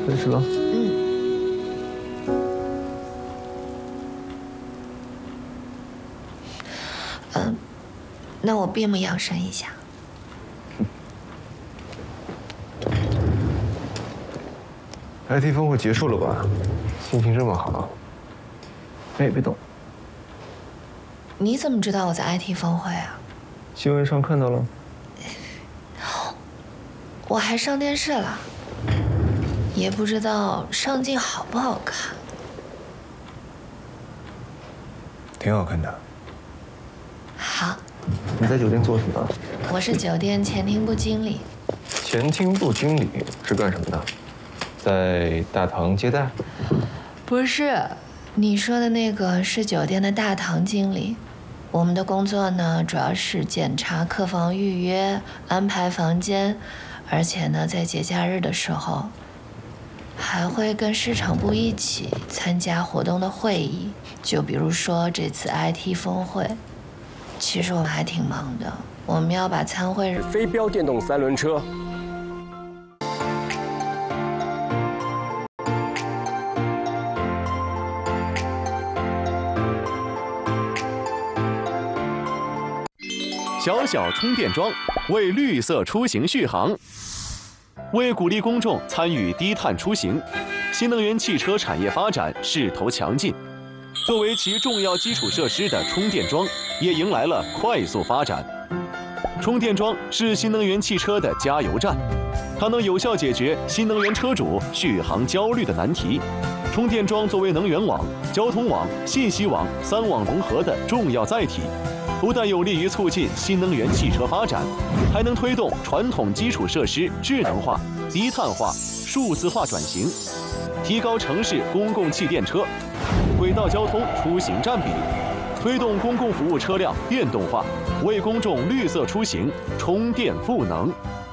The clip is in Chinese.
开始了。 那我闭目养神一下。 IT 峰会结束了吧？心情这么好。哎，别动。 你怎么知道我在 IT 峰会啊？ 新闻上看到了。 我还上电视了，也不知道上镜好不好看。 挺好看的。 好。 你在酒店做什么？ 我是酒店前厅部经理。 前厅部经理是干什么的？在大堂接待？ 不是，你说的那个是酒店的大堂经理。我们的工作呢，主要是检查客房预约、安排房间，而且呢，在节假日的时候，还会跟市场部一起参加活动的会议。就比如说这次 IT 峰会，其实我们还挺忙的。我们要把参会飞镖电动3轮车。 小小充电桩为绿色出行续航。为鼓励公众参与低碳出行，新能源汽车产业发展势头强劲。作为其重要基础设施的充电桩，也迎来了快速发展。充电桩是新能源汽车的加油站，它能有效解决新能源车主续航焦虑的难题。充电桩作为能源网、交通网、信息网3网融合的重要载体，不但有利于促进新能源汽车发展，还能推动传统基础设施智能化、低碳化、数字化转型，提高城市公共汽电车、轨道交通出行占比，推动公共服务车辆电动化，为公众绿色出行充电赋能。